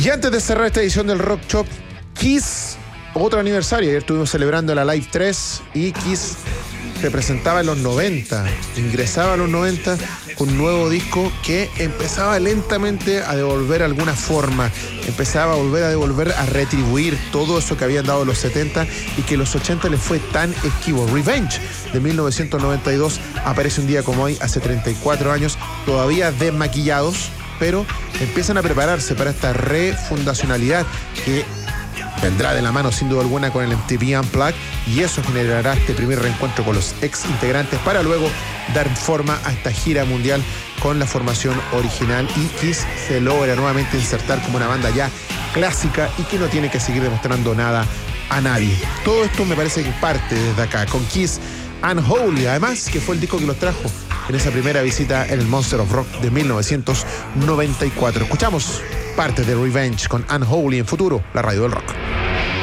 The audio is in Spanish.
Y antes de cerrar esta edición del Rock Shop, Kiss, otro aniversario. Ayer estuvimos celebrando la Live 3 y Kiss se presentaba en los 90, ingresaba a los 90 con un nuevo disco que empezaba lentamente a devolver alguna forma, empezaba a volver a retribuir todo eso que habían dado los 70 y que los 80 les fue tan esquivo. Revenge de 1992 aparece un día como hoy, hace 34 años, todavía desmaquillados, pero empiezan a prepararse para esta refundacionalidad que vendrá de la mano sin duda alguna con el MTV Unplugged, y eso generará este primer reencuentro con los ex integrantes para luego dar forma a esta gira mundial con la formación original, y Kiss se logra nuevamente insertar como una banda ya clásica y que no tiene que seguir demostrando nada a nadie. Todo esto me parece que parte desde acá con Kiss Unholy, además que fue el disco que los trajo en esa primera visita en el Monster of Rock de 1994. Escuchamos parte de Revenge con Unholy en Futuro, la radio del rock.